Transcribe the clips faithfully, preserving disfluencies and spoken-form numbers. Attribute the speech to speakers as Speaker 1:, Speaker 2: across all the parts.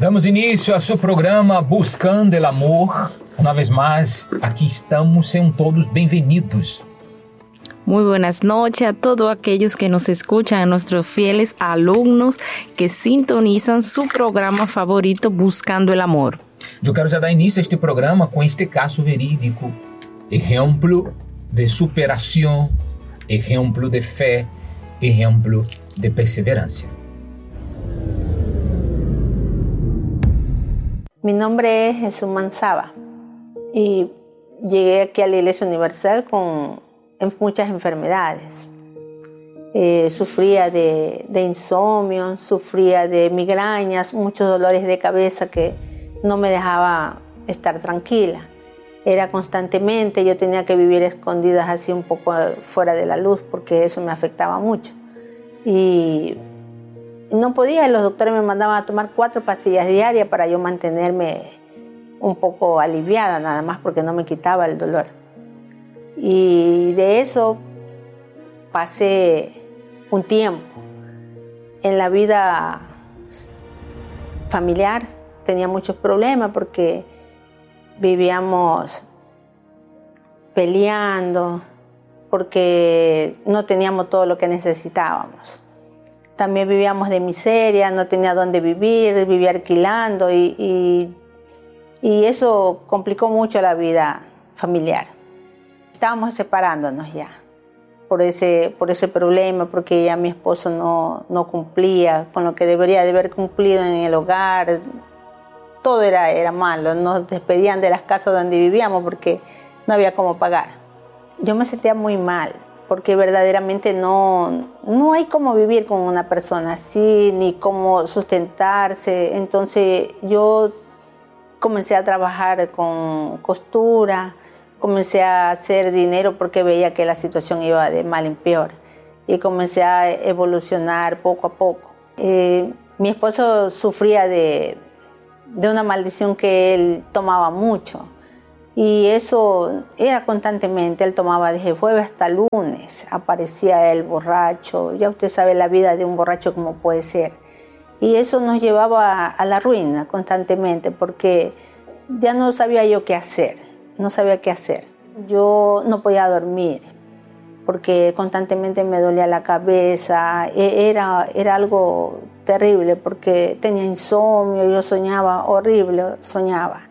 Speaker 1: Damos início a su programa Buscando el Amor. Una vez más, aquí estamos, sean todos bienvenidos.
Speaker 2: Muy buenas noches a todos aquellos que nos escuchan, a nuestros fieles alumnos que sintonizan su programa favorito Buscando el Amor.
Speaker 1: Eu quero já dar início a este programa com este caso verídico, exemplo de superação, exemplo de fé, exemplo de perseverancia.
Speaker 3: Mi nombre es Jesús Manzaba y llegué aquí a la Iglesia Universal con muchas enfermedades. Eh, sufría de, de insomnio, sufría de migrañas, muchos dolores de cabeza que no me dejaba estar tranquila. Era constantemente, yo tenía que vivir escondidas así un poco fuera de la luz porque eso me afectaba mucho. Y no podía, los doctores me mandaban a tomar cuatro pastillas diarias para yo mantenerme un poco aliviada nada más porque no me quitaba el dolor. Y de eso pasé un tiempo. En la vida familiar tenía muchos problemas porque vivíamos peleando, porque no teníamos todo lo que necesitábamos. También vivíamos de miseria, no tenía dónde vivir, vivía alquilando y, y, y eso complicó mucho la vida familiar. Estábamos separándonos ya por ese, por ese problema, porque ya mi esposo no, no cumplía con lo que debería de haber cumplido en el hogar. Todo era, era malo, nos despedían de las casas donde vivíamos porque no había cómo pagar. Yo me sentía muy mal, porque verdaderamente no, no hay cómo vivir con una persona así, ni cómo sustentarse. Entonces yo comencé a trabajar con costura, comencé a hacer dinero porque veía que la situación iba de mal en peor. Y comencé a evolucionar poco a poco. Eh, mi esposo sufría de, de una maldición que él tomaba mucho. Y eso era constantemente, él tomaba desde jueves hasta lunes, aparecía el borracho, ya usted sabe la vida de un borracho cómo puede ser. Y eso nos llevaba a la ruina constantemente porque ya no sabía yo qué hacer, no sabía qué hacer. Yo no podía dormir porque constantemente me dolía la cabeza, era, era algo terrible porque tenía insomnio, yo soñaba horrible, soñaba.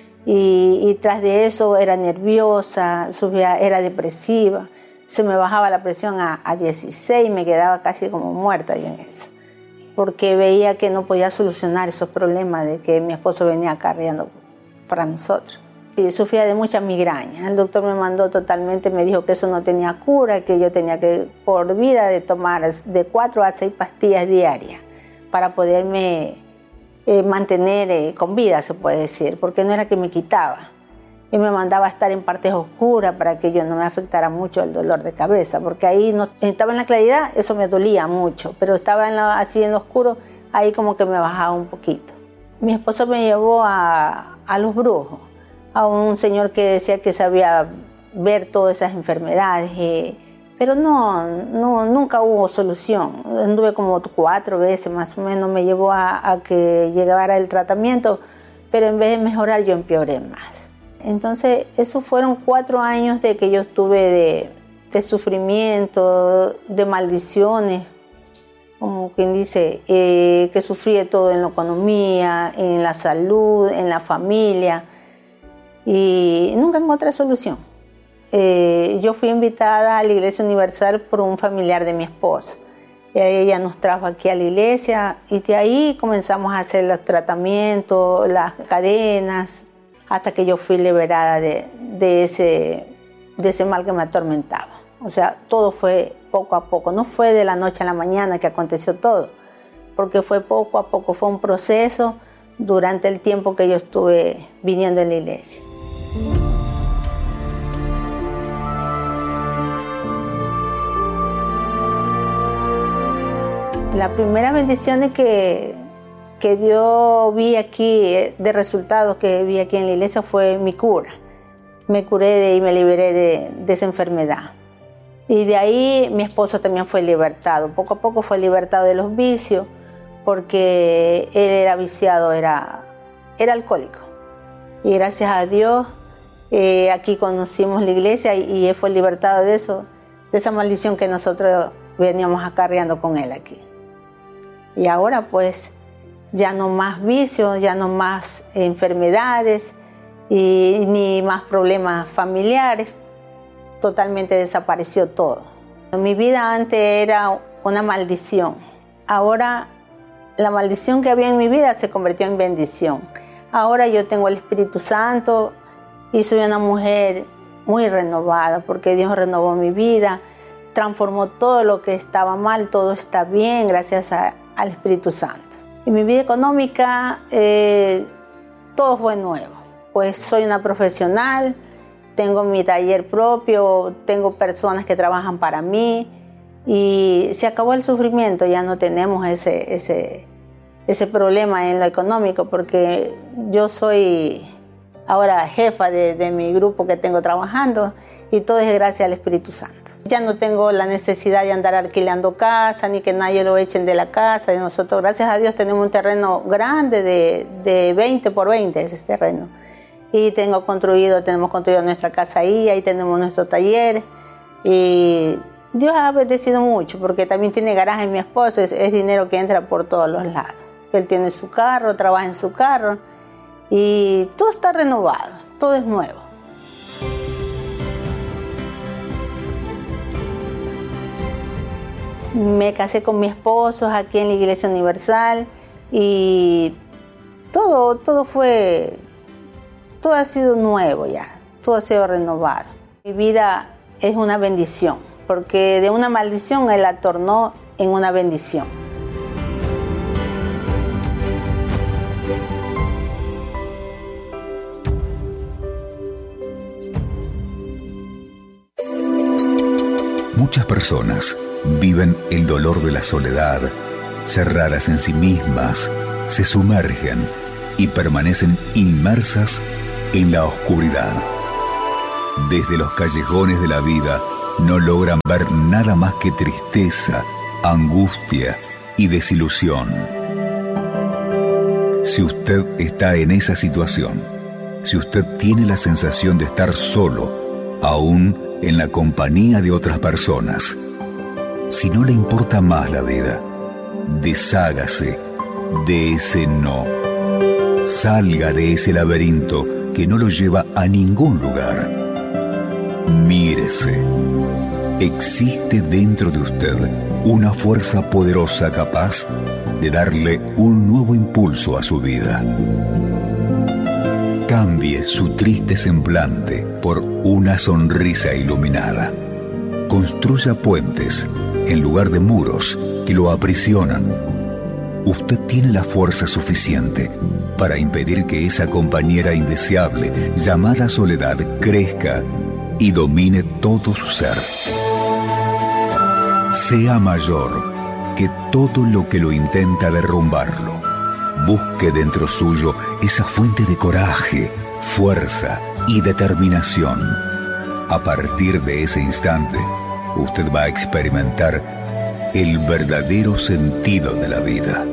Speaker 3: Y, y tras de eso era nerviosa, subía, era depresiva, se me bajaba la presión a, a dieciséis y me quedaba casi como muerta yo en eso, porque veía que no podía solucionar esos problemas de que mi esposo venía acarreando para nosotros. Y sufría de muchas migrañas, el doctor me mandó totalmente, me dijo que eso no tenía cura, que yo tenía que por vida de tomar de cuatro a seis pastillas diarias para poderme Eh, mantener eh, con vida, se puede decir, porque no era que me quitaba. Y me mandaba a estar en partes oscuras para que yo no me afectara mucho el dolor de cabeza, porque ahí no estaba en la claridad, eso me dolía mucho, pero estaba en la, así en lo oscuro, ahí como que me bajaba un poquito. Mi esposo me llevó a, a los brujos, a un señor que decía que sabía ver todas esas enfermedades, eh, pero no, no, nunca hubo solución. Anduve como cuatro veces más o menos, me llevó a, a que llegara el tratamiento, pero en vez de mejorar yo empeoré más. Entonces, esos fueron cuatro años de que yo estuve de, de sufrimiento, de maldiciones, como quien dice, eh, que sufrí de todo en la economía, en la salud, en la familia, y nunca encontré solución. Eh, yo fui invitada a la Iglesia Universal por un familiar de mi esposo. Y ella nos trajo aquí a la iglesia y de ahí comenzamos a hacer los tratamientos, las cadenas, hasta que yo fui liberada de, de, ese, de ese mal que me atormentaba. O sea, todo fue poco a poco, no fue de la noche a la mañana que aconteció todo, porque fue poco a poco, fue un proceso durante el tiempo que yo estuve viniendo en la iglesia. La primera bendición que, que Dios vi aquí, de resultados que vi aquí en la iglesia, fue mi cura. Me curé de, y me liberé de, de esa enfermedad. Y de ahí mi esposo también fue libertado. Poco a poco fue libertado de los vicios, porque él era viciado, era, era alcohólico. Y gracias a Dios, eh, aquí conocimos la iglesia y, y él fue libertado de eso, de esa maldición que nosotros veníamos acarreando con él aquí. Y ahora pues ya no más vicios, ya no más enfermedades y ni más problemas familiares, totalmente desapareció todo. Mi vida antes era una maldición, ahora la maldición que había en mi vida se convirtió en bendición. Ahora yo tengo el Espíritu Santo y soy una mujer muy renovada porque Dios renovó mi vida, transformó todo lo que estaba mal, todo está bien gracias a, al Espíritu Santo. Y mi vida económica, eh, todo fue nuevo, pues soy una profesional, tengo mi taller propio, tengo personas que trabajan para mí y se acabó el sufrimiento, ya no tenemos ese, ese, ese problema en lo económico porque yo soy ahora jefa de, de mi grupo que tengo trabajando y todo es gracias al Espíritu Santo. Ya no tengo la necesidad de andar alquilando casa ni que nadie lo echen de la casa. De nosotros, gracias a Dios, tenemos un terreno grande de, de veinte por veinte, ese terreno. Y tengo construido, tenemos construido nuestra casa ahí, ahí tenemos nuestro taller. Y Dios ha bendecido mucho porque también tiene garaje mi esposo, es, es dinero que entra por todos los lados. Él tiene su carro, trabaja en su carro y todo está renovado, todo es nuevo. Me casé con mi esposo aquí en la Iglesia Universal y todo, todo fue, todo ha sido nuevo ya, todo ha sido renovado. Mi vida es una bendición, porque de una maldición Él la tornó en una bendición.
Speaker 4: Muchas personas viven el dolor de la soledad, cerradas en sí mismas, se sumergen y permanecen inmersas en la oscuridad. Desde los callejones de la vida no logran ver nada más que tristeza, angustia y desilusión. Si usted está en esa situación, si usted tiene la sensación de estar solo, aún en la compañía de otras personas, si no le importa más la vida, deshágase de ese no. Salga de ese laberinto que no lo lleva a ningún lugar. Mírese. Existe dentro de usted una fuerza poderosa capaz de darle un nuevo impulso a su vida. Cambie su triste semblante por una sonrisa iluminada. Construya puentes en lugar de muros que lo aprisionan. Usted tiene la fuerza suficiente para impedir que esa compañera indeseable llamada soledad crezca y domine todo su ser. Sea mayor que todo lo que lo intenta derrumbarlo. Busque dentro suyo esa fuente de coraje, fuerza y determinación. A partir de ese instante, usted va a experimentar el verdadero sentido de la vida.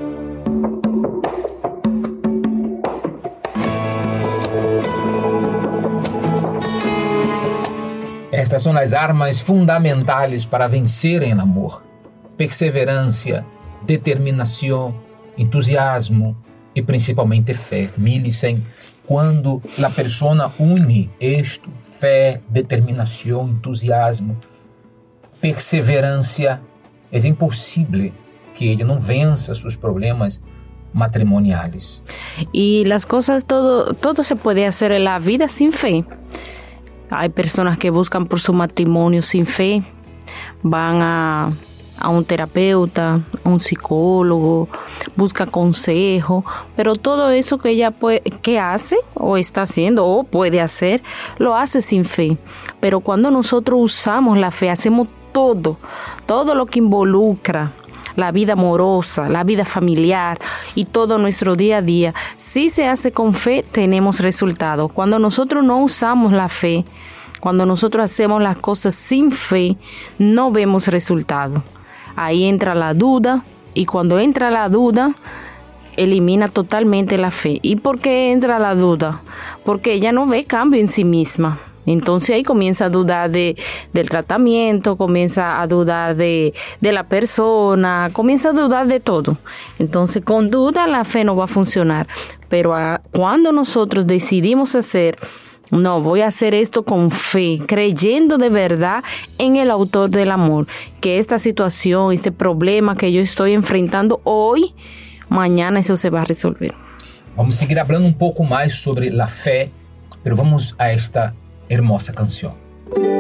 Speaker 1: Estas são as armas fundamentais para vencer em amor: perseverança, determinação, entusiasmo e principalmente fé. Milicen, quando a pessoa une isto, fé, determinação, entusiasmo, perseverança, é impossível que ele não vença seus problemas matrimoniales.
Speaker 2: Y las cosas, todo, todo se puede hacer en la vida sin fe. Hay personas que buscan por su matrimonio sin fe, van a, a un terapeuta, a un psicólogo, busca consejo, pero todo eso que ella puede, que hace o está haciendo o puede hacer, lo hace sin fe. Pero cuando nosotros usamos la fe, hacemos todo, todo lo que involucra la vida amorosa, la vida familiar y todo nuestro día a día. Si se hace con fe, tenemos resultados. Cuando nosotros no usamos la fe, cuando nosotros hacemos las cosas sin fe, no vemos resultados. Ahí entra la duda, Y cuando entra la duda, elimina totalmente la fe. ¿Y por qué entra la duda? Porque ella no ve cambio en sí misma. Entonces ahí comienza a dudar de, del tratamiento, comienza a dudar de, de la persona, comienza a dudar de todo. Entonces con duda la fe no va a funcionar. Pero a, cuando nosotros decidimos hacer, no, voy a hacer esto con fe, creyendo de verdad en el autor del amor, que esta situación, este problema que yo estoy enfrentando hoy, mañana eso se va a resolver.
Speaker 1: Vamos seguir hablando un poco más sobre la fe, pero vamos a esta hermosa canción.